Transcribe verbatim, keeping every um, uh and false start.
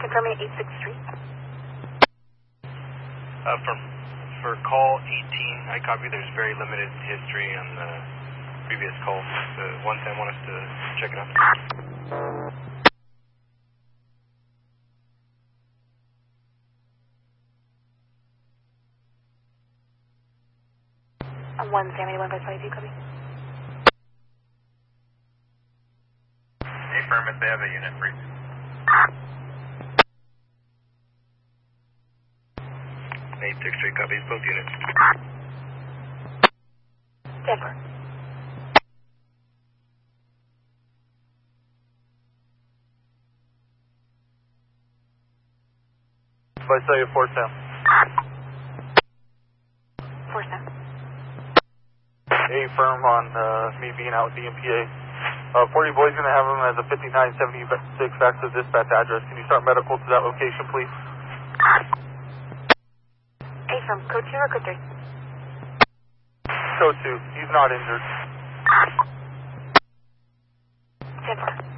confirming eight six three. Uh, for, for call eighteen, I copy there's very limited history on the previous call. So one ten, want us to check it out. I'm one Sammy, one by twenty-two, copy. Affirm if they have a unit brief. eight six three copies, both units. Denver. By say four Sam. four Sam. Affirm on uh, me being out with the M P A. Uh, forty boys going to have him as a fifty-nine seventy-six back to the dispatch address. Can you start medical to that location, please? A from code two or code three? Code two. He's not injured. Denver.